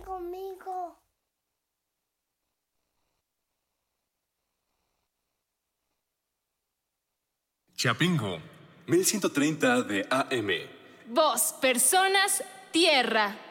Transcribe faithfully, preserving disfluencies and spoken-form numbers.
conmigo. Chapingo, mil ciento treinta de A M. Voz, personas, tierra.